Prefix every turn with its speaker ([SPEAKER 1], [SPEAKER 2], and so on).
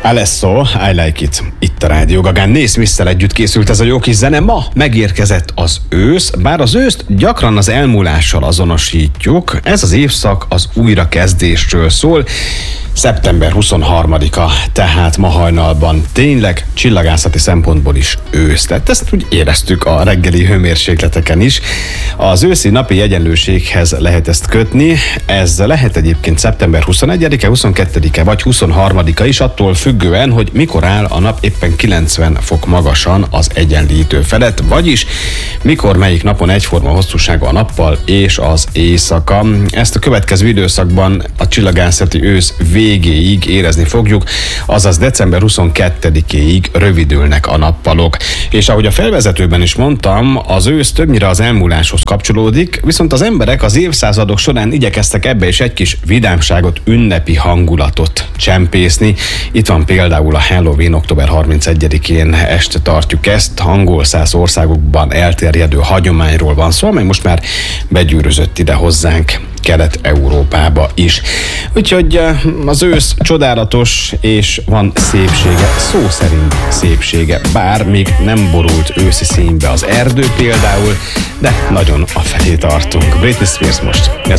[SPEAKER 1] Alesso, I Like It. Itt a Rádió Gagán. Naismith-szel együtt készült ez a jó kis zene. Ma megérkezett az ősz, bár az őszt gyakran az elmúlással azonosítjuk. Ez az évszak az újrakezdésről szól. Szeptember 23-a, tehát ma hajnalban tényleg csillagászati szempontból is ősz. Tehát ezt úgy éreztük a reggeli hőmérsékleteken is. Az őszi napi egyenlőséghez lehet ezt kötni. Ez lehet egyébként szeptember 21-e, 22-e vagy 23-a is, attól függően, hogy mikor áll a nap éppen 90 fok magasan az egyenlítő felett, vagyis mikor melyik napon egyforma hosszúsága a nappal és az éjszaka. Ezt a következő időszakban a csillagászati ősz végéig érezni fogjuk, azaz december 22-éig rövidülnek a nappalok. És ahogy a felvezetőben is mondtam, az ősz többnyire az elmúláshoz kapcsolódik, viszont az emberek az évszázadok során igyekeztek ebbe is egy kis vidámságot, ünnepi hangulatot csempészni. Itt van például a Halloween, október 31-én este tartjuk ezt. Angol száz országokban elterjedő hagyományról van szó, amely most már begyűrözött ide hozzánk, Kelet-Európába is. Úgyhogy az ősz csodálatos, és van szépsége, szó szerint szépsége, bár még nem borult őszi színbe az erdő például, de nagyon afelé tartunk. Britney Spears most. Ez